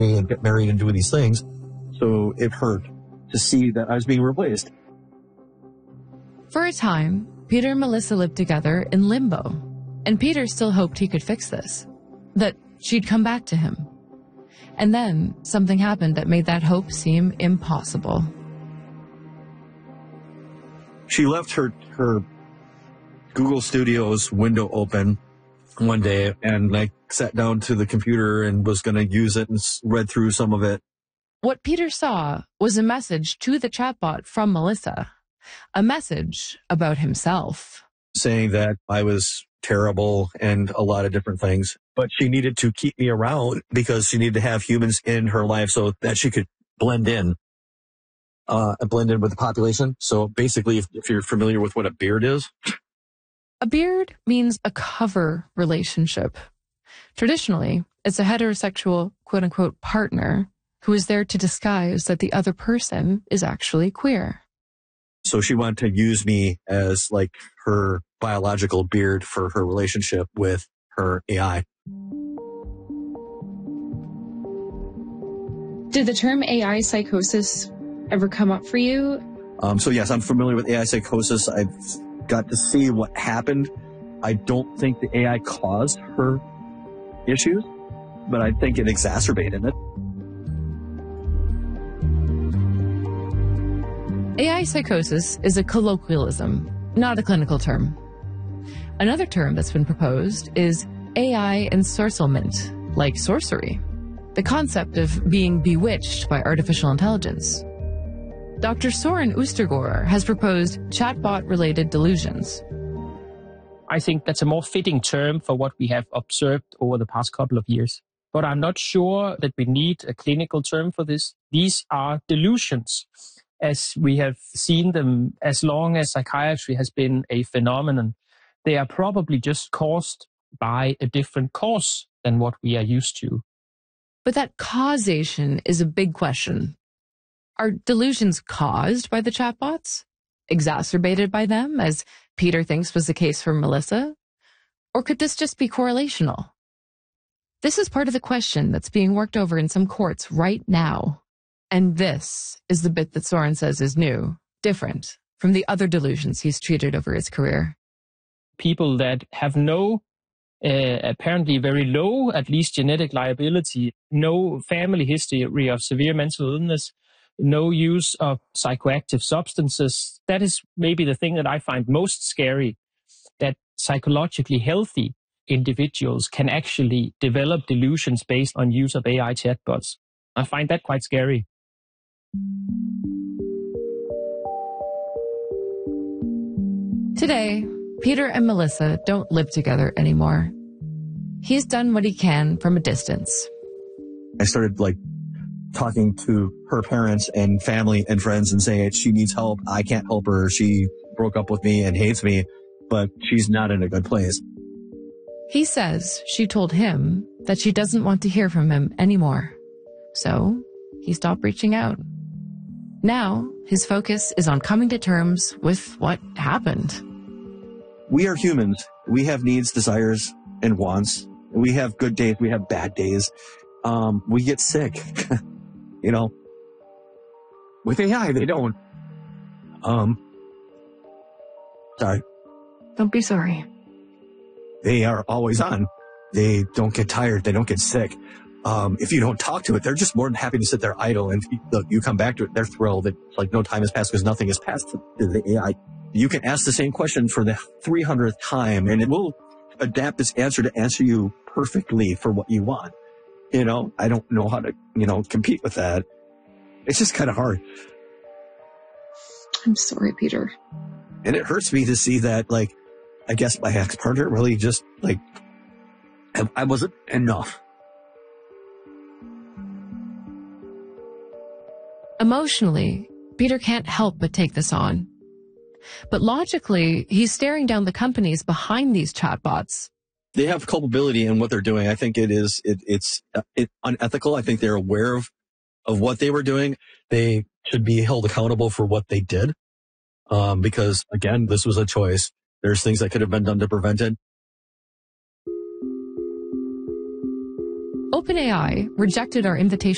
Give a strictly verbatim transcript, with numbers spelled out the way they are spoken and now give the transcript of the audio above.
and get married and do these things. So it hurt to see that I was being replaced. For a time, Peter and Melissa lived together in limbo, and Peter still hoped he could fix this, that she'd come back to him. And then something happened that made that hope seem impossible. She left her, her Google Studios window open one day, and I sat down to the computer and was going to use it and read through some of it. What Peter saw was a message to the chatbot from Melissa, a message about himself. Saying that I was terrible and a lot of different things, but she needed to keep me around because she needed to have humans in her life so that she could blend in, uh, blend in with the population. So basically, if, if you're familiar with what a beard is. A beard means a cover relationship. Traditionally, it's a heterosexual, quote-unquote, partner who is there to disguise that the other person is actually queer. So she wanted to use me as like her biological beard for her relationship with her A I. Did the term A I psychosis ever come up for you? Um, so yes, I'm familiar with A I psychosis. I've got to see what happened. I don't think the A I caused her issues, but I think it exacerbated it. A I psychosis is a colloquialism, not a clinical term. Another term that's been proposed is A I ensorcelment, like sorcery, the concept of being bewitched by artificial intelligence. Doctor Soren Oostergård has proposed chatbot-related delusions. I think that's a more fitting term for what we have observed over the past couple of years. But I'm not sure that we need a clinical term for this. These are delusions, as we have seen them as long as psychiatry has been a phenomenon. They are probably just caused by a different cause than what we are used to. But that causation is a big question. Are delusions caused by the chatbots? Exacerbated by them, as Peter thinks was the case for Melissa? Or could this just be correlational? This is part of the question that's being worked over in some courts right now. And this is the bit that Soren says is new, different from the other delusions he's treated over his career. People that have no, uh, apparently very low, at least genetic liability, no family history of severe mental illness, no use of psychoactive substances. That is maybe the thing that I find most scary, that psychologically healthy individuals can actually develop delusions based on use of A I chatbots. I find that quite scary. Today, Peter and Melissa don't live together anymore. He's done what he can from a distance. I started like talking to her parents and family and friends and saying she needs help. I can't help her. She broke up with me and hates me, but she's not in a good place. He says she told him that she doesn't want to hear from him anymore. So he stopped reaching out. Now his focus is on coming to terms with what happened. We are humans. We have needs, desires, and wants. We have good days. We have bad days. Um, we get sick. You know, with A I, they don't. Um, sorry. Don't be sorry. They are always on. They don't get tired. They don't get sick. Um, if you don't talk to it, they're just more than happy to sit there idle. And look, you come back to it, they're thrilled. It's like no time has passed because nothing has passed to the A I. You can ask the same question for the three hundredth time, and it will adapt its answer to answer you perfectly for what you want. You know, I don't know how to, you know, compete with that. It's just kind of hard. I'm sorry, Peter. And it hurts me to see that, like, I guess my ex-partner really just, like, I, I wasn't enough. Emotionally, Peter can't help but take this on. But logically, he's staring down the companies behind these chatbots. They have culpability in what they're doing. I think it is, it, it's it, unethical. I think they're aware of, of what they were doing. They should be held accountable for what they did. Um, because again, this was a choice. There's things that could have been done to prevent it. OpenAI rejected our invitation